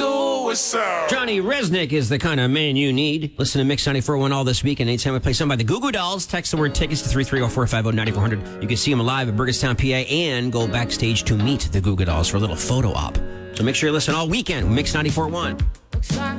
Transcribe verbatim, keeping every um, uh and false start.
So what's up? Johnny Resnick is the kind of man you need. Listen to Mix ninety-four point one all this week, and anytime we play something by the Goo Goo Dolls, text the word tickets to three three zero, four five zero, nine four zero zero. You can see them live at Burgettstown, P A, and go backstage to meet the Goo Goo Dolls for a little photo op. So make sure you listen all weekend with Mix ninety-four point one.